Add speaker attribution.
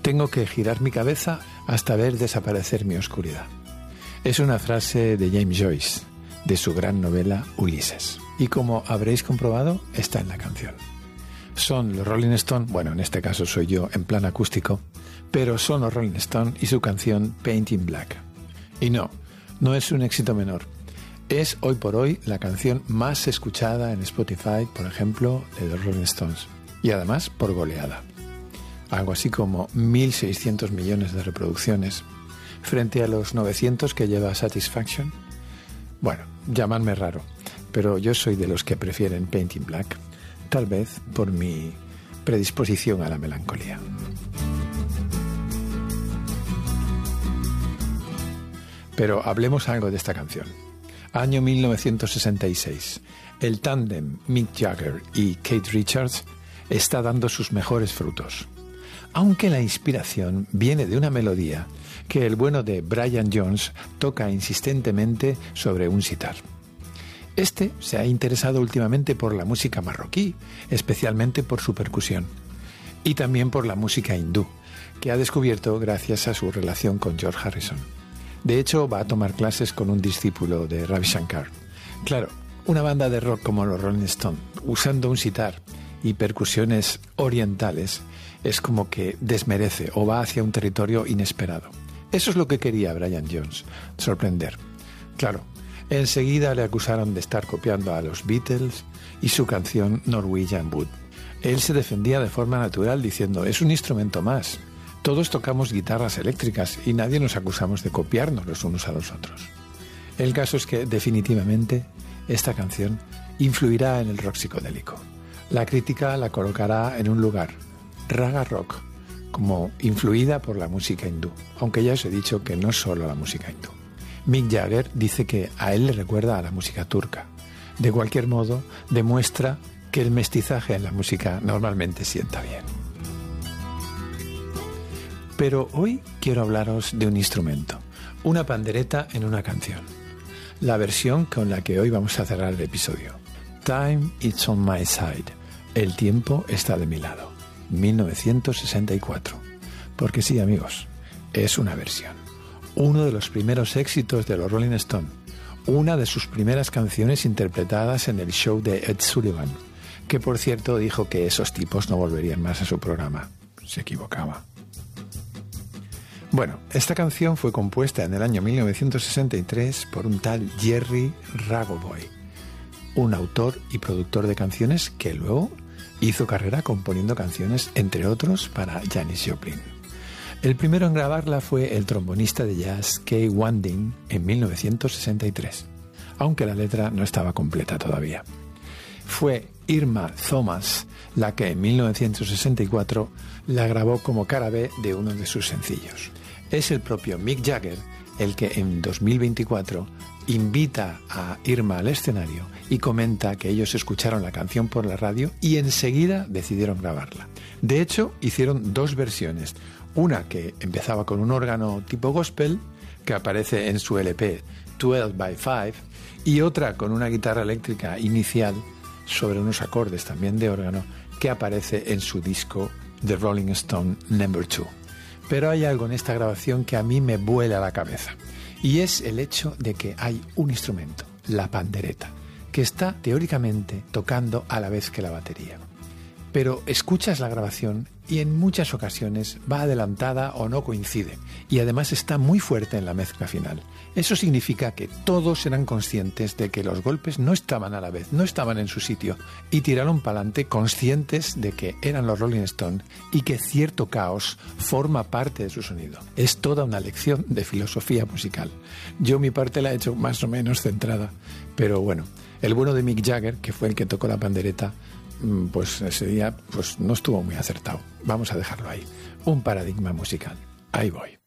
Speaker 1: tengo que girar mi cabeza hasta ver desaparecer mi oscuridad. Es una frase de James Joyce, de su gran novela Ulises. Y como habréis comprobado, está en la canción. Son los Rolling Stones, bueno, en este caso soy yo en plan acústico, pero son los Rolling Stones y su canción Paint in Black. Y no es un éxito menor. Es hoy por hoy la canción más escuchada en Spotify, por ejemplo, de los Rolling Stones. Y además por goleada. Algo así como 1.600 millones de reproducciones frente a los 900 que lleva Satisfaction. Bueno, llamadme raro, pero yo soy de los que prefieren Paint in Black, tal vez por mi predisposición a la melancolía. Pero hablemos algo de esta canción. Año 1966. El tándem Mick Jagger y Keith Richards está dando sus mejores frutos. Aunque la inspiración viene de una melodía que el bueno de Brian Jones toca insistentemente sobre un sitar. Este se ha interesado últimamente por la música marroquí, especialmente por su percusión, y también por la música hindú, que ha descubierto gracias a su relación con George Harrison. De hecho, va a tomar clases con un discípulo de Ravi Shankar. Claro, una banda de rock como los Rolling Stones, usando un sitar y percusiones orientales, es como que desmerece o va hacia un territorio inesperado. Eso es lo que quería Brian Jones, sorprender. Claro, enseguida le acusaron de estar copiando a los Beatles y su canción Norwegian Wood. Él se defendía de forma natural diciendo, es un instrumento más. Todos tocamos guitarras eléctricas y nadie nos acusamos de copiarnos los unos a los otros. El caso es que definitivamente esta canción influirá en el rock psicodélico. La crítica la colocará en un lugar, raga rock, como influida por la música hindú, aunque ya os he dicho que no solo la música hindú. Mick Jagger dice que a él le recuerda a la música turca. De cualquier modo, demuestra que el mestizaje en la música normalmente sienta bien. Pero hoy quiero hablaros de un instrumento, una pandereta en una canción. La versión con la que hoy vamos a cerrar el episodio. Time is on my side. El tiempo está de mi lado. 1964. Porque sí, amigos, es una versión. Uno de los primeros éxitos de los Rolling Stones. Una de sus primeras canciones interpretadas en el show de Ed Sullivan, que por cierto dijo que esos tipos no volverían más a su programa. Se equivocaba. Bueno, esta canción fue compuesta en el año 1963 por un tal Jerry Ragoboy, un autor y productor de canciones que luego hizo carrera componiendo canciones, entre otros, para Janis Joplin. El primero en grabarla fue el trombonista de jazz Kay Wanding en 1963, aunque la letra no estaba completa todavía. Fue Irma Thomas la que en 1964 la grabó como cara B de uno de sus sencillos. Es el propio Mick Jagger el que en 2024 invita a Irma al escenario y comenta que ellos escucharon la canción por la radio y enseguida decidieron grabarla. De hecho, hicieron dos versiones. Una que empezaba con un órgano tipo gospel, que aparece en su LP 12x5, y otra con una guitarra eléctrica inicial sobre unos acordes también de órgano, que aparece en su disco The Rolling Stone No. 2. Pero hay algo en esta grabación que a mí me vuela la cabeza, y es el hecho de que hay un instrumento, la pandereta, que está teóricamente tocando a la vez que la batería. Pero escuchas la grabación y en muchas ocasiones va adelantada o no coincide, y además está muy fuerte en la mezcla final. Eso significa que todos eran conscientes de que los golpes no estaban a la vez, no estaban en su sitio, y tiraron para adelante conscientes de que eran los Rolling Stones y que cierto caos forma parte de su sonido. Es toda una lección de filosofía musical. Yo mi parte la he hecho más o menos centrada, pero bueno, el bueno de Mick Jagger, que fue el que tocó la pandereta, pues ese día no estuvo muy acertado. Vamos a dejarlo ahí. Un paradigma musical. Ahí voy.